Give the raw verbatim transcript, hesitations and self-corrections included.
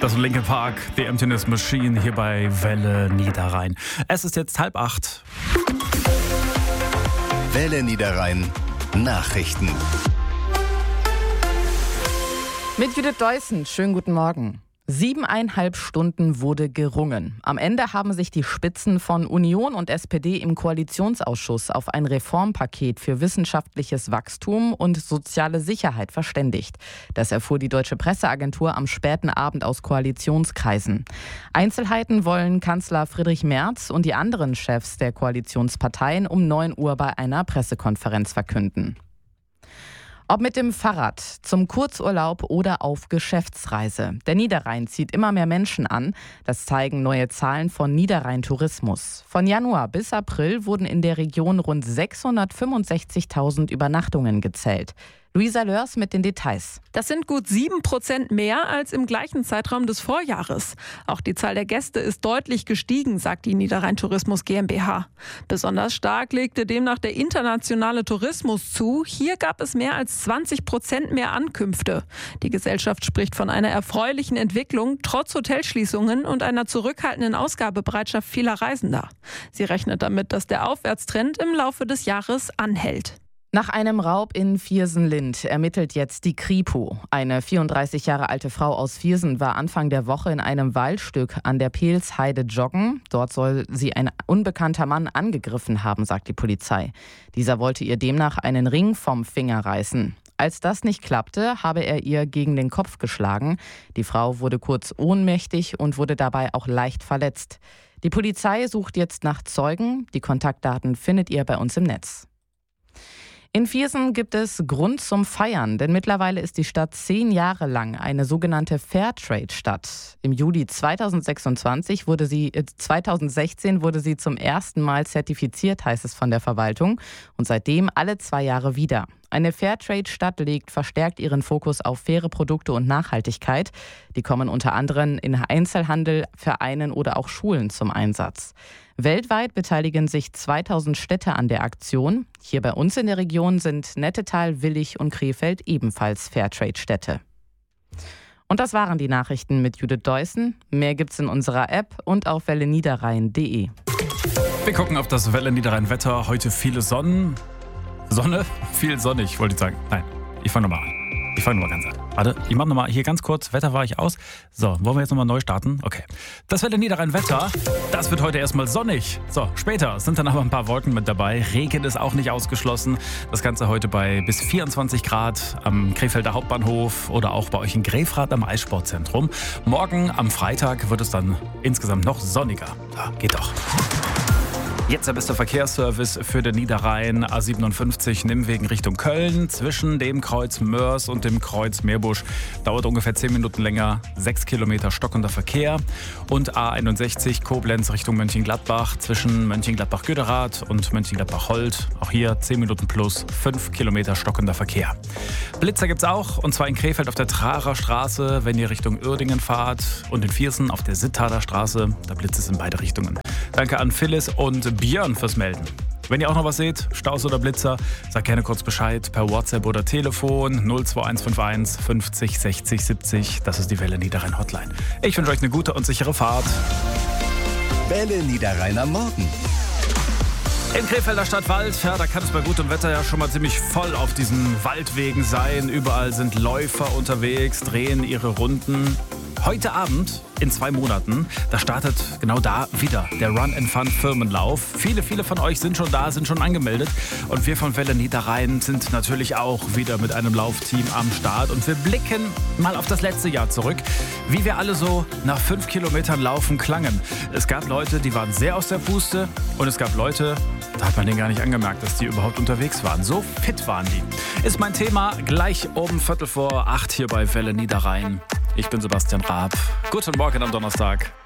Das Linkin Park, The Emptiness Machine hier bei Welle Niederrhein. Es ist jetzt halb acht. Welle Niederrhein Nachrichten. Mit Judith Deussen, schönen guten Morgen. Siebeneinhalb Stunden wurde gerungen. Am Ende haben sich die Spitzen von Union und S P D im Koalitionsausschuss auf ein Reformpaket für wissenschaftliches Wachstum und soziale Sicherheit verständigt. Das erfuhr die Deutsche Presseagentur am späten Abend aus Koalitionskreisen. Einzelheiten wollen Kanzler Friedrich Merz und die anderen Chefs der Koalitionsparteien um neun Uhr bei einer Pressekonferenz verkünden. Ob mit dem Fahrrad, zum Kurzurlaub oder auf Geschäftsreise. Der Niederrhein zieht immer mehr Menschen an. Das zeigen neue Zahlen von Niederrhein Tourismus. Von Januar bis April wurden in der Region rund sechshundertfünfundsechzigtausend Übernachtungen gezählt. Luisa Lörs mit den Details. Das sind gut sieben Prozent mehr als im gleichen Zeitraum des Vorjahres. Auch die Zahl der Gäste ist deutlich gestiegen, sagt die Niederrhein Tourismus GmbH. Besonders stark legte demnach der internationale Tourismus zu. Hier gab es mehr als zwanzig Prozent mehr Ankünfte. Die Gesellschaft spricht von einer erfreulichen Entwicklung, trotz Hotelschließungen und einer zurückhaltenden Ausgabebereitschaft vieler Reisender. Sie rechnet damit, dass der Aufwärtstrend im Laufe des Jahres anhält. Nach einem Raub in Viersen-Lind ermittelt jetzt die Kripo. Eine vierunddreißig Jahre alte Frau aus Viersen war Anfang der Woche in einem Waldstück an der Pelsheide joggen. Dort soll sie ein unbekannter Mann angegriffen haben, sagt die Polizei. Dieser wollte ihr demnach einen Ring vom Finger reißen. Als das nicht klappte, habe er ihr gegen den Kopf geschlagen. Die Frau wurde kurz ohnmächtig und wurde dabei auch leicht verletzt. Die Polizei sucht jetzt nach Zeugen. Die Kontaktdaten findet ihr bei uns im Netz. In Viersen gibt es Grund zum Feiern, denn mittlerweile ist die Stadt zehn Jahre lang eine sogenannte Fairtrade-Stadt. Im Juli zweitausendsechsundzwanzig wurde sie, äh, zweitausendsechzehn wurde sie zum ersten Mal zertifiziert, heißt es von der Verwaltung, und seitdem alle zwei Jahre wieder. Eine Fairtrade-Stadt legt verstärkt ihren Fokus auf faire Produkte und Nachhaltigkeit. Die kommen unter anderem in Einzelhandel, Vereinen oder auch Schulen zum Einsatz. Weltweit beteiligen sich zweitausend Städte an der Aktion. Hier bei uns in der Region sind Nettetal, Willich und Krefeld ebenfalls Fairtrade-Städte. Und das waren die Nachrichten mit Judith Deussen. Mehr gibt's in unserer App und auf welle niederrhein punkt de. Wir gucken auf das Welle Niederrhein Wetter. Heute viele Sonnen. Sonne? Viel sonnig, wollte ich sagen. Nein, ich fange nochmal an. Ich fange nochmal ganz an. Warte, ich mache nochmal hier ganz kurz. Wetter war ich aus. So, wollen wir jetzt nochmal neu starten? Okay. Das Welle Niederrhein Wetter, das wird heute erstmal sonnig. So, später sind dann aber ein paar Wolken mit dabei. Regen ist auch nicht ausgeschlossen. Das Ganze heute bei bis vierundzwanzig Grad am Krefelder Hauptbahnhof oder auch bei euch in Grefrath am Eissportzentrum. Morgen am Freitag wird es dann insgesamt noch sonniger. Ja, geht doch. Jetzt der beste Verkehrsservice für den Niederrhein. A siebenundfünfzig Nimmwegen Richtung Köln. Zwischen dem Kreuz Mörs und dem Kreuz Meerbusch dauert ungefähr zehn Minuten länger. sechs Kilometer stockender Verkehr. Und A einundsechzig Koblenz Richtung Mönchengladbach. Zwischen Mönchengladbach-Göderath und Mönchengladbach-Holt. Auch hier zehn Minuten plus fünf Kilometer stockender Verkehr. Blitzer gibt's auch. Und zwar in Krefeld auf der Trarer Straße, wenn ihr Richtung Uerdingen fahrt. Und in Viersen auf der Sittaler Straße. Da blitzt es in beide Richtungen. Danke an Phyllis und Björn fürs Melden. Wenn ihr auch noch was seht, Staus oder Blitzer, sagt gerne kurz Bescheid per WhatsApp oder Telefon null zwei eins fünf eins fünfzig sechzig siebzig. Das ist die Welle Niederrhein Hotline. Ich wünsche euch eine gute und sichere Fahrt. Welle Niederrhein am Morgen. Im Krefelder Stadtwald, ja, da kann es bei gutem Wetter ja schon mal ziemlich voll auf diesen Waldwegen sein. Überall sind Läufer unterwegs, drehen ihre Runden. Heute Abend, in zwei Monaten, da startet genau da wieder der Run and Fun Firmenlauf. Viele, viele von euch sind schon da, sind schon angemeldet. Und wir von Welle Niederrhein sind natürlich auch wieder mit einem Laufteam am Start. Und wir blicken mal auf das letzte Jahr zurück, wie wir alle so nach fünf Kilometern Laufen klangen. Es gab Leute, die waren sehr aus der Puste. Und es gab Leute, da hat man denen gar nicht angemerkt, dass die überhaupt unterwegs waren. So fit waren die. Ist mein Thema gleich um Viertel vor acht hier bei Welle Niederrhein. Ich bin Sebastian Raab. Guten Morgen am Donnerstag.